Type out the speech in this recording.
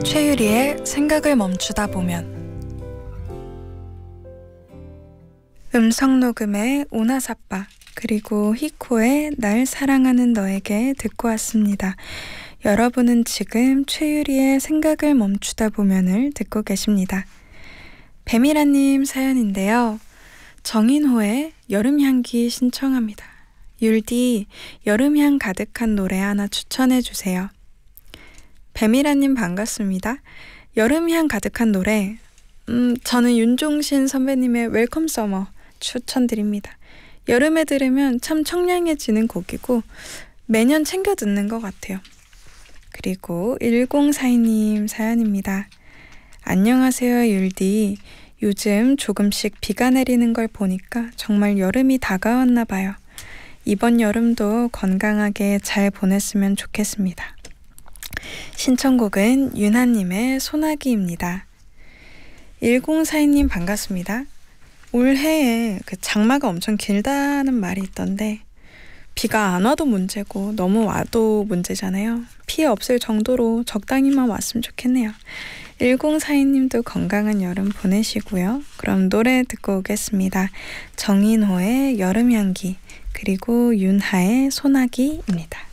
최유리의 생각을 멈추다 보면. 음성 녹음의 오나사빠 그리고 히코의 날 사랑하는 너에게 듣고 왔습니다. 여러분은 지금 최유리의 생각을 멈추다 보면을 듣고 계십니다. 배미라님 사연인데요. 정인호의 여름향기 신청합니다. 율디, 여름향 가득한 노래 하나 추천해주세요. 배미라님 반갑습니다. 여름향 가득한 노래, 저는 윤종신 선배님의 웰컴 서머 추천드립니다. 여름에 들으면 참 청량해지는 곡이고 매년 챙겨 듣는 것 같아요. 그리고 1042님 사연입니다. 안녕하세요 율디. 요즘 조금씩 비가 내리는 걸 보니까 정말 여름이 다가왔나 봐요. 이번 여름도 건강하게 잘 보냈으면 좋겠습니다. 신청곡은 윤하님의 소나기입니다. 1042님 반갑습니다. 올해에 장마가 엄청 길다는 말이 있던데 비가 안 와도 문제고 너무 와도 문제잖아요. 피해 없을 정도로 적당히만 왔으면 좋겠네요. 1042님도 건강한 여름 보내시고요. 그럼 노래 듣고 오겠습니다. 정인호의 여름향기 그리고 윤하의 소나기입니다.